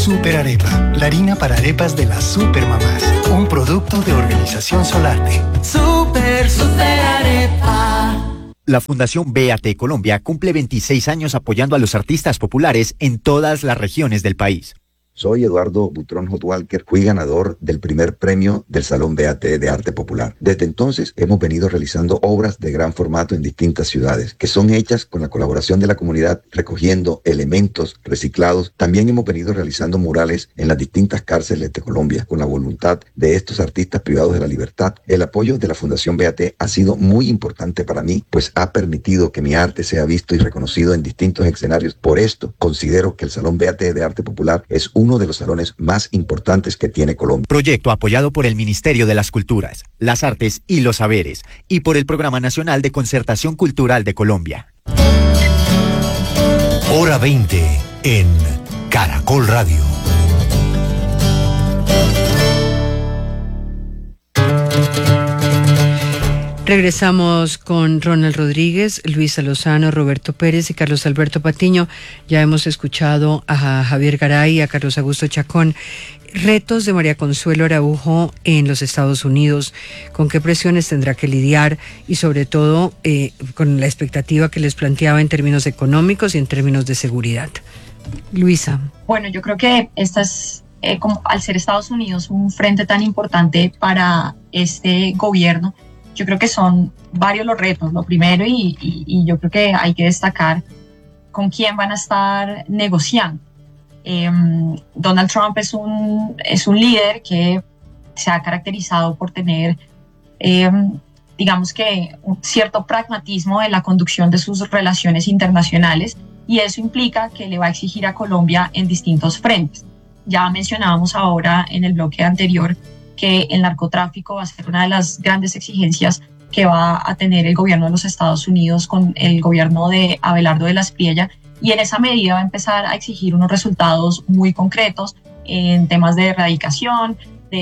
Super Arepa, la harina para arepas de las supermamás. Un producto de Organización Solarte. Super Arepa. La Fundación BAT Colombia cumple 26 años apoyando a los artistas populares en todas las regiones del país. Soy Eduardo Butrón Hotwalker, fui ganador del primer premio del Salón BAT de Arte Popular. Desde entonces hemos venido realizando obras de gran formato en distintas ciudades, que son hechas con la colaboración de la comunidad, recogiendo elementos reciclados. También hemos venido realizando murales en las distintas cárceles de Colombia, con la voluntad de estos artistas privados de la libertad. El apoyo de la Fundación BAT ha sido muy importante para mí, pues ha permitido que mi arte sea visto y reconocido en distintos escenarios. Por esto, considero que el Salón BAT de Arte Popular es uno de los salones más importantes que tiene Colombia. Proyecto apoyado por el Ministerio de las Culturas, las Artes y los Saberes y por el Programa Nacional de Concertación Cultural de Colombia. Hora 20 en Caracol Radio. Regresamos con Ronald Rodríguez, Luisa Lozano, Roberto Pérez y Carlos Alberto Patiño. Ya hemos escuchado a Javier Garay y a Carlos Augusto Chacón. Retos de María Consuelo Araujo en los Estados Unidos, con qué presiones tendrá que lidiar y sobre todo con la expectativa que les planteaba en términos económicos y en términos de seguridad. Luisa. Bueno, yo creo que esta es, como al ser Estados Unidos un frente tan importante para este gobierno, yo creo que son varios los retos. Lo primero, y yo creo que hay que destacar con quién van a estar negociando. Donald Trump es un líder que se ha caracterizado por tener, digamos que, un cierto pragmatismo en la conducción de sus relaciones internacionales, y eso implica que le va a exigir a Colombia en distintos frentes. Ya mencionábamos ahora en el bloque anterior que el narcotráfico va a ser una de las grandes exigencias que va a tener el gobierno de los Estados Unidos con el gobierno de Abelardo de la Espriella, y en esa medida va a empezar a exigir unos resultados muy concretos en temas de erradicación,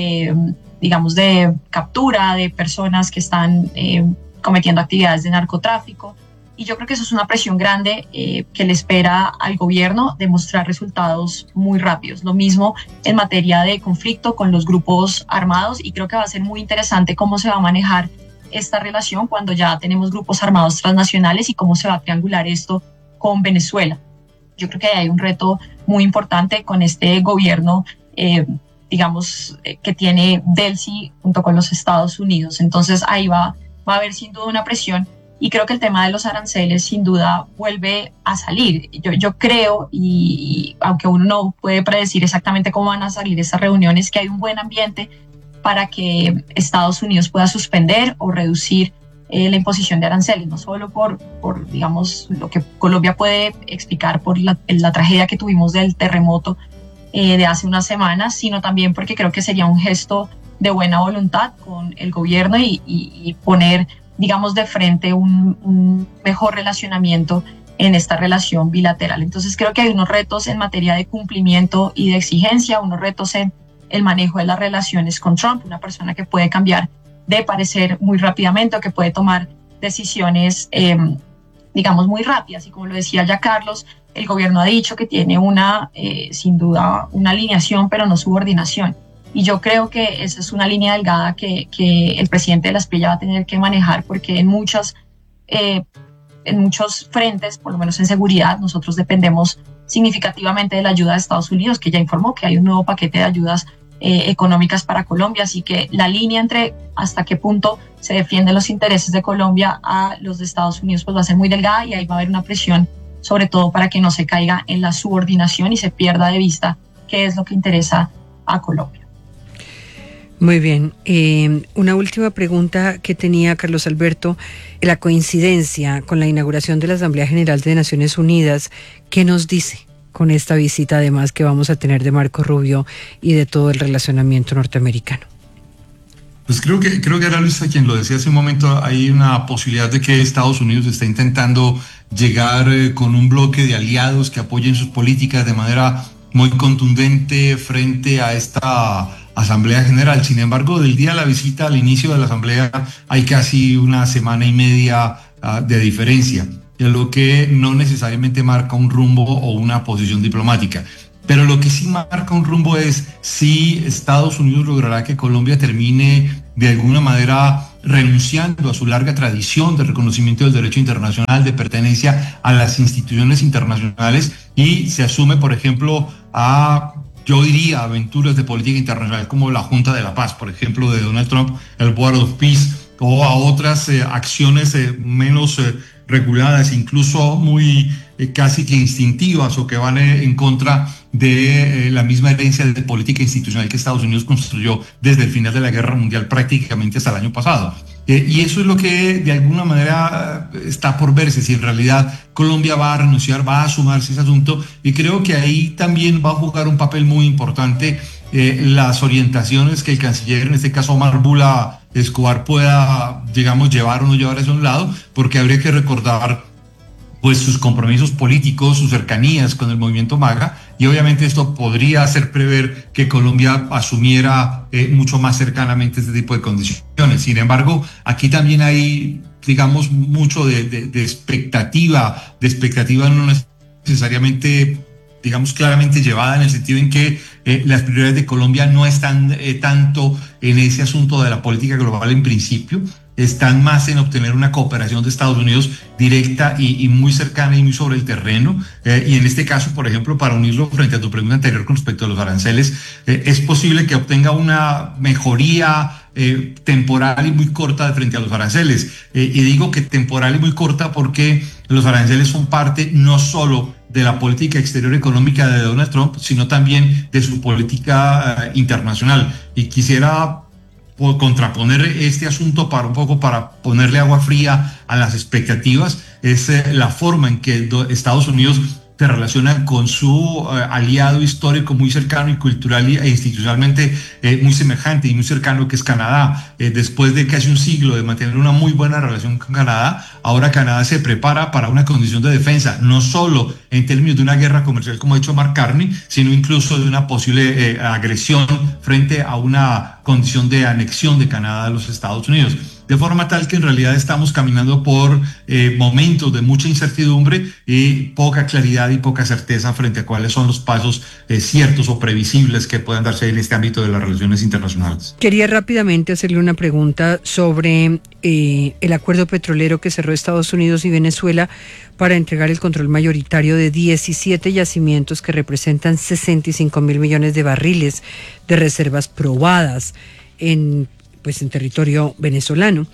de captura de personas que están cometiendo actividades de narcotráfico. Y yo creo que eso es una presión grande que le espera al gobierno de mostrar resultados muy rápidos. Lo mismo en materia de conflicto con los grupos armados, y creo que va a ser muy interesante cómo se va a manejar esta relación cuando ya tenemos grupos armados transnacionales y cómo se va a triangular esto con Venezuela. Yo creo que hay un reto muy importante con este gobierno, que tiene Delcy junto con los Estados Unidos. Entonces ahí va a haber sin duda una presión. Y creo que el tema de los aranceles sin duda vuelve a salir. Yo creo, y aunque uno no puede predecir exactamente cómo van a salir esas reuniones, que hay un buen ambiente para que Estados Unidos pueda suspender o reducir la imposición de aranceles, no solo por digamos, lo que Colombia puede explicar por la tragedia que tuvimos del terremoto de hace unas semanas, sino también porque creo que sería un gesto de buena voluntad con el gobierno y poner, digamos, de frente un mejor relacionamiento en esta relación bilateral. Entonces creo que hay unos retos en materia de cumplimiento y de exigencia, unos retos en el manejo de las relaciones con Trump, una persona que puede cambiar de parecer muy rápidamente o que puede tomar decisiones, digamos, muy rápidas. Y como lo decía ya Carlos, el gobierno ha dicho que tiene sin duda, una alineación, pero no subordinación. Y yo creo que esa es una línea delgada que el presidente de la Espriella va a tener que manejar, porque en muchos frentes, por lo menos en seguridad, nosotros dependemos significativamente de la ayuda de Estados Unidos, que ya informó que hay un nuevo paquete de ayudas económicas para Colombia. Así que la línea entre hasta qué punto se defienden los intereses de Colombia a los de Estados Unidos pues va a ser muy delgada, y ahí va a haber una presión, sobre todo para que no se caiga en la subordinación y se pierda de vista qué es lo que interesa a Colombia. Muy bien. Una última pregunta que tenía Carlos Alberto. La coincidencia con la inauguración de la Asamblea General de Naciones Unidas, ¿qué nos dice con esta visita además que vamos a tener de Marco Rubio y de todo el relacionamiento norteamericano? Pues creo que era Luisa quien lo decía hace un momento. Hay una posibilidad de que Estados Unidos está intentando llegar con un bloque de aliados que apoyen sus políticas de manera muy contundente frente a esta Asamblea General. Sin embargo, del día de la visita al inicio de la Asamblea hay casi una semana y media de diferencia, lo que no necesariamente marca un rumbo o una posición diplomática. pero lo que sí marca un rumbo es si Estados Unidos logrará que Colombia termine de alguna manera renunciando a su larga tradición de reconocimiento del derecho internacional, de pertenencia a las instituciones internacionales, y se asume, por ejemplo, yo diría, aventuras de política internacional como la Junta de la Paz, por ejemplo, de Donald Trump, el Board of Peace, o a otras acciones menos reguladas, incluso muy casi que instintivas, o que van en contra de la misma herencia de política institucional que Estados Unidos construyó desde el final de la Guerra Mundial prácticamente hasta el año pasado. Y eso es lo que de alguna manera está por verse, si en realidad Colombia va a renunciar, va a sumarse ese asunto, y creo que ahí también va a jugar un papel muy importante las orientaciones que el canciller, en este caso Omar Bula Escobar, pueda, digamos, llevar o no llevar eso a un lado, porque habría que recordar pues sus compromisos políticos, sus cercanías con el movimiento MAGA, y obviamente esto podría hacer prever que Colombia asumiera mucho más cercanamente este tipo de condiciones. Sin embargo, aquí también hay, digamos, mucho de expectativa no necesariamente, digamos, claramente llevada, en el sentido en que las prioridades de Colombia no están tanto en ese asunto de la política global en principio, están más en obtener una cooperación de Estados Unidos directa y muy cercana y muy sobre el terreno. Y en este caso, por ejemplo, para unirlo frente a tu pregunta anterior con respecto a los aranceles, es posible que obtenga una mejoría temporal y muy corta frente a los aranceles. Y digo que temporal y muy corta porque los aranceles son parte no solo de la política exterior económica de Donald Trump, sino también de su política internacional. Y quisiera contraponer este asunto para ponerle agua fría a las expectativas. Es la forma en que Estados Unidos se relaciona con su aliado histórico muy cercano y cultural e institucionalmente muy semejante y muy cercano, que es Canadá. Después de casi un siglo de mantener una muy buena relación con Canadá, ahora Canadá se prepara para una condición de defensa, no solo en términos de una guerra comercial, como ha dicho Mark Carney, sino incluso de una posible agresión frente a una condición de anexión de Canadá a los Estados Unidos. De forma tal que en realidad estamos caminando por momentos de mucha incertidumbre y poca claridad y poca certeza frente a cuáles son los pasos ciertos o previsibles que puedan darse en este ámbito de las relaciones internacionales. Quería rápidamente hacerle una pregunta sobre el acuerdo petrolero que cerró Estados Unidos y Venezuela para entregar el control mayoritario de 17 yacimientos que representan 65 mil millones de barriles de reservas probadas en territorio venezolano.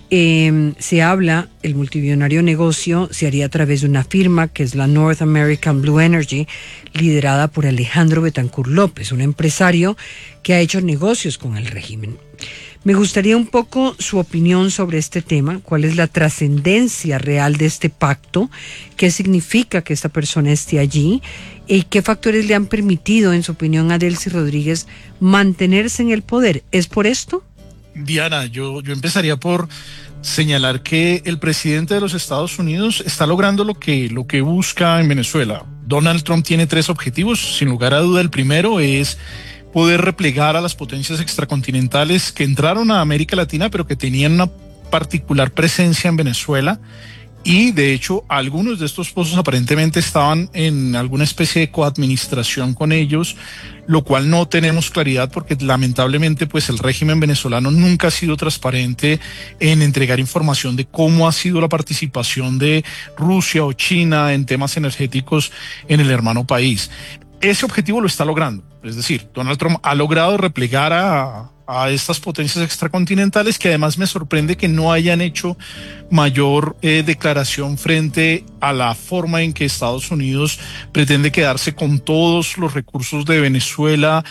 Se habla, el multimillonario negocio se haría a través de una firma que es la North American Blue Energy, liderada por Alejandro Betancur López, un empresario que ha hecho negocios con el régimen. Me gustaría un poco su opinión sobre este tema, cuál es la trascendencia real de este pacto, qué significa que esta persona esté allí y qué factores le han permitido, en su opinión, a Delcy Rodríguez mantenerse en el poder. ¿Es por esto? Diana, yo empezaría por señalar que el presidente de los Estados Unidos está logrando lo que busca en Venezuela. Donald Trump tiene 3 objetivos, sin lugar a duda. El primero es poder replegar a las potencias extracontinentales que entraron a América Latina, pero que tenían una particular presencia en Venezuela. Y de hecho, algunos de estos pozos aparentemente estaban en alguna especie de coadministración con ellos, lo cual no tenemos claridad porque lamentablemente pues el régimen venezolano nunca ha sido transparente en entregar información de cómo ha sido la participación de Rusia o China en temas energéticos en el hermano país. Ese objetivo lo está logrando, es decir, Donald Trump ha logrado replegar a estas potencias extracontinentales, que además me sorprende que no hayan hecho mayor declaración frente a la forma en que Estados Unidos pretende quedarse con todos los recursos de Venezuela,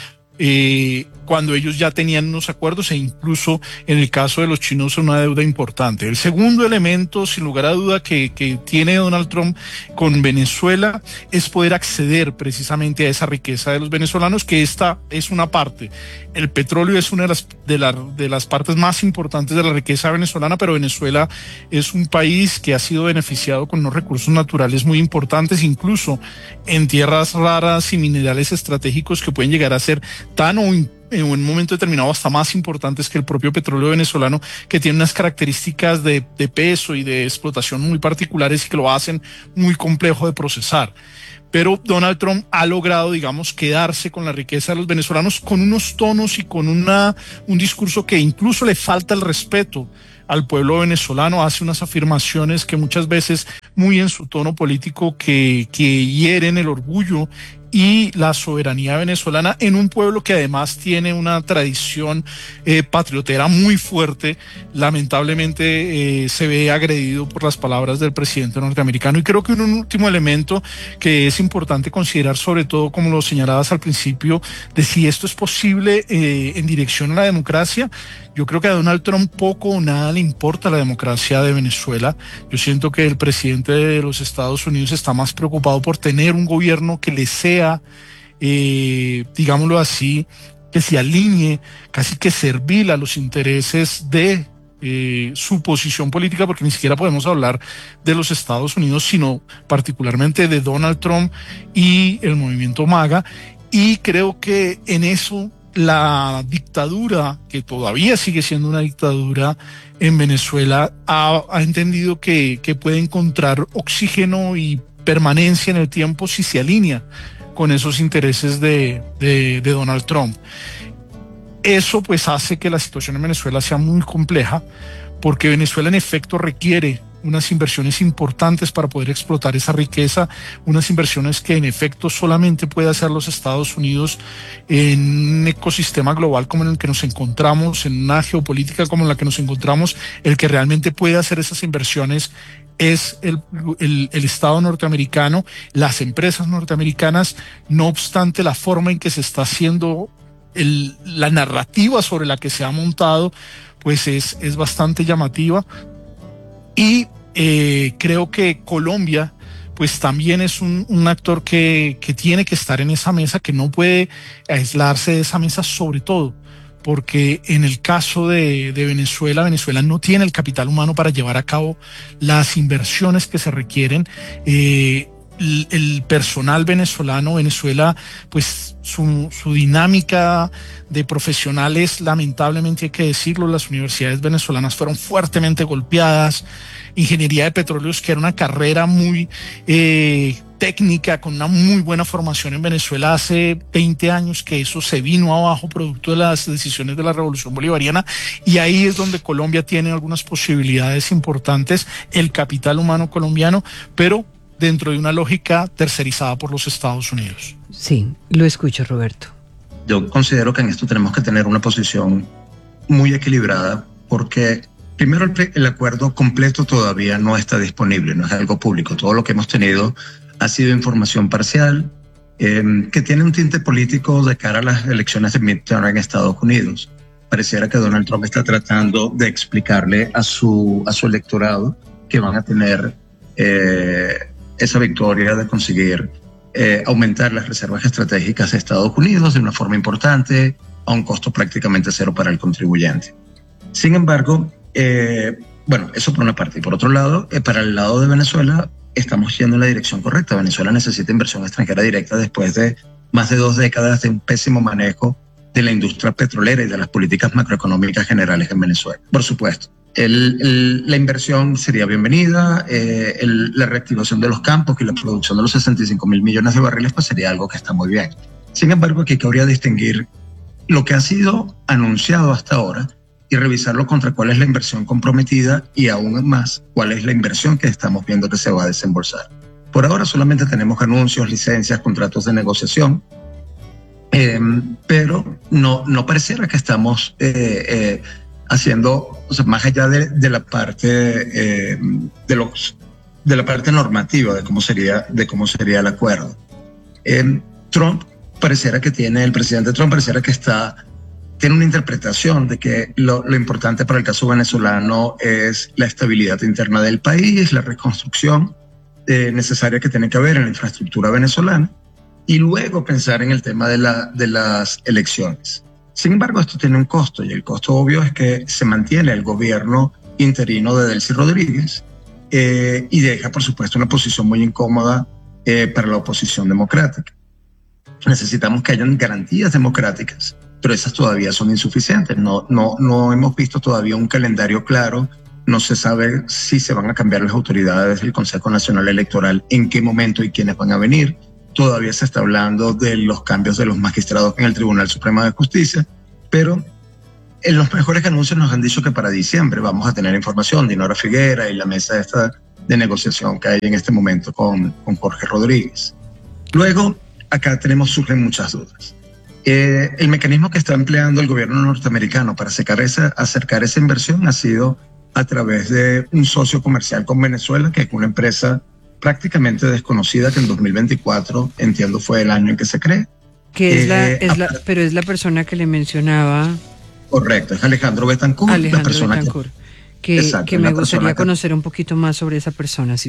cuando ellos ya tenían unos acuerdos e incluso en el caso de los chinos una deuda importante. El segundo elemento, sin lugar a duda, que tiene Donald Trump con Venezuela es poder acceder precisamente a esa riqueza de los venezolanos, que esta es una parte. El petróleo es una de las partes más importantes de la riqueza venezolana, pero Venezuela es un país que ha sido beneficiado con unos recursos naturales muy importantes, incluso en tierras raras y minerales estratégicos que pueden llegar a ser tan o en un momento determinado hasta más importantes que el propio petróleo venezolano, que tiene unas características de peso y de explotación muy particulares y que lo hacen muy complejo de procesar. pero Donald Trump ha logrado, digamos, quedarse con la riqueza de los venezolanos con unos tonos y con un discurso que incluso le falta el respeto al pueblo venezolano, hace unas afirmaciones que muchas veces muy en su tono político que hieren el orgullo y la soberanía venezolana en un pueblo que además tiene una tradición patriotera muy fuerte. Lamentablemente se ve agredido por las palabras del presidente norteamericano. Y creo que un último elemento que es importante considerar, sobre todo como lo señalabas al principio, de si esto es posible en dirección a la democracia. Yo creo que a Donald Trump poco o nada le importa la democracia de Venezuela. Yo siento que el presidente de los Estados Unidos está más preocupado por tener un gobierno que le sea, digámoslo así, que se alinee, casi que servil a los intereses de su posición política, porque ni siquiera podemos hablar de los Estados Unidos, sino particularmente de Donald Trump y el movimiento MAGA. Y creo que en eso la dictadura, que todavía sigue siendo una dictadura en Venezuela, ha entendido que puede encontrar oxígeno y permanencia en el tiempo si se alinea con esos intereses de Donald Trump. Eso pues hace que la situación en Venezuela sea muy compleja, porque Venezuela en efecto requiere unas inversiones importantes para poder explotar esa riqueza, unas inversiones que en efecto solamente puede hacer los Estados Unidos en un ecosistema global como en el que nos encontramos, en una geopolítica como en la que nos encontramos. El que realmente puede hacer esas inversiones es el Estado norteamericano, las empresas norteamericanas. No obstante, la forma en que se está haciendo la narrativa sobre la que se ha montado pues es bastante llamativa. Y creo que Colombia pues también es un actor que tiene que estar en esa mesa, que no puede aislarse de esa mesa, sobre todo porque en el caso de Venezuela no tiene el capital humano para llevar a cabo las inversiones que se requieren. El personal venezolano, Venezuela, pues su dinámica de profesionales, lamentablemente hay que decirlo, las universidades venezolanas fueron fuertemente golpeadas. Ingeniería de petróleos, que era una carrera muy técnica, con una muy buena formación en Venezuela hace 20 años, que eso se vino abajo producto de las decisiones de la Revolución Bolivariana, y ahí es donde Colombia tiene algunas posibilidades importantes, el capital humano colombiano, pero dentro de una lógica tercerizada por los Estados Unidos. Sí, lo escucho, Roberto. Yo considero que en esto tenemos que tener una posición muy equilibrada, porque primero el acuerdo completo todavía no está disponible, no es algo público. Todo lo que hemos tenido ha sido información parcial, que tiene un tinte político de cara a las elecciones de midterm en Estados Unidos. Pareciera que Donald Trump está tratando de explicarle a su electorado que van a tener esa victoria de conseguir aumentar las reservas estratégicas de Estados Unidos de una forma importante, a un costo prácticamente cero para el contribuyente. Sin embargo, bueno, eso por una parte. Y por otro lado, para el lado de Venezuela, estamos yendo en la dirección correcta. Venezuela necesita inversión extranjera directa después de más de 2 décadas de un pésimo manejo de la industria petrolera y de las políticas macroeconómicas generales en Venezuela. Por supuesto, la inversión sería bienvenida, la reactivación de los campos y la producción de los 65.000 millones de barriles pues sería algo que está muy bien. Sin embargo, aquí cabría distinguir lo que ha sido anunciado hasta ahora y revisarlo contra cuál es la inversión comprometida y aún más cuál es la inversión que estamos viendo que se va a desembolsar. Por ahora solamente tenemos anuncios, licencias, contratos de negociación, pero no pareciera que estamos haciendo, o sea, más allá de la parte de la parte normativa de cómo sería el acuerdo. El presidente Trump pareciera que tiene una interpretación de que lo importante para el caso venezolano es la estabilidad interna del país, la reconstrucción necesaria que tiene que haber en la infraestructura venezolana, y luego pensar en el tema de las elecciones. Sin embargo, esto tiene un costo, y el costo obvio es que se mantiene el gobierno interino de Delcy Rodríguez y deja, por supuesto, una posición muy incómoda para la oposición democrática. Necesitamos que hayan garantías democráticas, pero esas todavía son insuficientes. No hemos visto todavía un calendario claro. No se sabe si se van a cambiar las autoridades del Consejo Nacional Electoral, en qué momento y quiénes van a venir. todavía se está hablando de los cambios de los magistrados en el Tribunal Supremo de Justicia, pero en los mejores anuncios nos han dicho que para diciembre vamos a tener información. Dinora Figuera y la mesa esta de negociación que hay en este momento con Jorge Rodríguez. Luego, acá surgen muchas dudas. El mecanismo que está empleando el gobierno norteamericano para acercar esa inversión ha sido a través de un socio comercial con Venezuela, que es una empresa prácticamente desconocida, que en 2024, entiendo, fue el año en que se cree. Pero es la persona que le mencionaba. Correcto, es Alejandro Betancourt. Que me gustaría conocer un poquito más sobre esa persona.